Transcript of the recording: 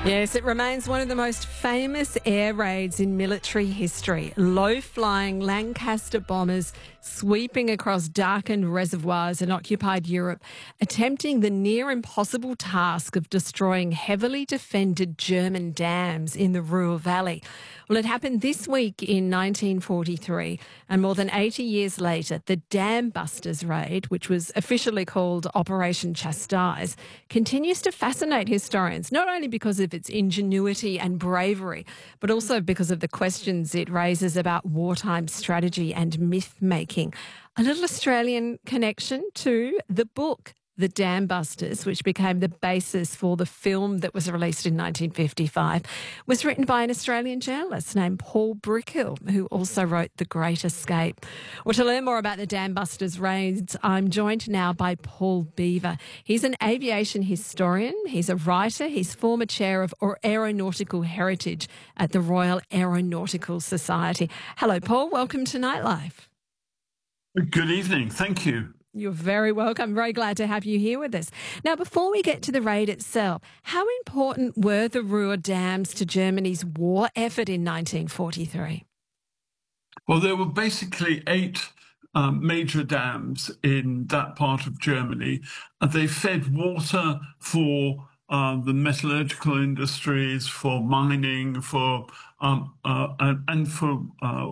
Yes, it remains one of the most famous air raids in military history. Low-flying Lancaster bombers sweeping across darkened reservoirs in occupied Europe, attempting the near-impossible task of destroying heavily defended German dams in the Ruhr Valley. Well, it happened this week in 1943, and more than 80 years later, the Dam Busters raid, which was officially called Operation Chastise, continues to fascinate historians, not only because of its ingenuity and bravery, but also because of the questions it raises about wartime strategy and myth-making. A little Australian connection to the book The Dam Busters, which became the basis for the film that was released in 1955, was written by an Australian journalist named Paul Brickhill, who also wrote The Great Escape. Well, to learn more about the Dam Busters raids, I'm joined now by Paul Beaver. He's an aviation historian, he's a writer, he's former chair of aeronautical heritage at the Royal Aeronautical Society. Hello, Paul. Welcome to Nightlife. Good evening. Thank you. You're very welcome. Very glad to have you here with us. Now, before we get to the raid itself, how important were the Ruhr dams to Germany's war effort in 1943? Well, there were basically eight major dams in that part of Germany. They fed water for the metallurgical industries, for mining, and for